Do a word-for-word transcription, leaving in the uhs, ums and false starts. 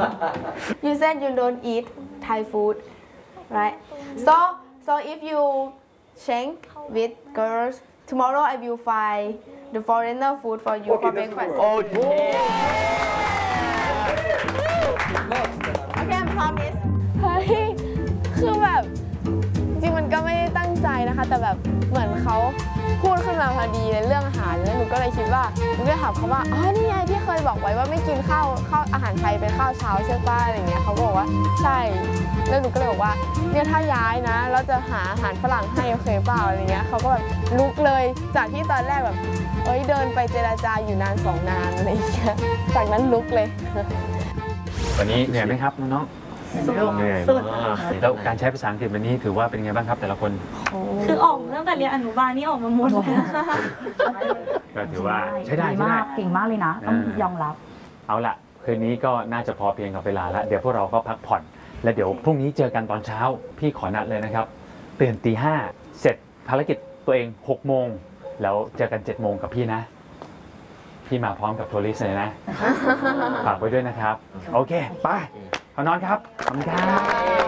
You said you don't eat Thai food, right? So so if you change with girls, tomorrow I will find the foreigner food for you for breakfast. Okay. Okay, I promise. เฮ้ยคือแบบจริงมันก็ไม่ได้ตั้งใจนะคะแต่แบบเหมือนเขาพูดขึ้นมาพอดีในเรื่องอาหารแล้วหนูก็เลยคิดว่าหนูก็ถามเขาว่าอ๋อนี่ไงที่เคยบอกไว้ว่าไม่กินข้าวข้าวอาหารไทยเป็นข้าวเช้าใช่ป่ะอะไรเงี้ยเขาบอกว่าใช่แล้วหนูก็เลยบอกว่าเนี่ยถ้าย้ายนะเราจะหาอาหารฝรั่งให้โอเคเปล่าอะไรเงี้ยเขาก็แบบลุกเลยจากที่ตอนแรกแบบเอ้ยเดินไปเจรจาอยู่นานสองนานอะไรเงี้ยจากนั้นลุกเลยวันนี้เหนื่อยไหมครับน้องๆเหนื่อยมากแล้วการใช้ภาษาอังกฤษวันนี้ถือว่าเป็นไงบ้างครับแต่ละคนคือออกตั้งแต่เรียนอนุบาลนี่ออกมาหมดเลยก็ถือว่าใช้ได้ใช่ไหมเก่งมากเลยนะต้องยอมรับเอาล่ะคืนนี้ก็น่าจะพอเพียงกับเวลาแล้วเดี๋ยวพวกเราก็พักผ่อนและเดี๋ยวพรุ่งนี้เจอกันตอนเช้าพี่ขอนัดเลยนะครับตื่นตีห้าเสร็จภารกิจตัวเองหกโมงแล้วเจอกันเจ็ดโมงกับพี่นะพี่มาพร้อมกับทัวริสต์เลยนะฝากไว้ด้วยนะครับโอเคไปเอานอนครับขอบคุณครับ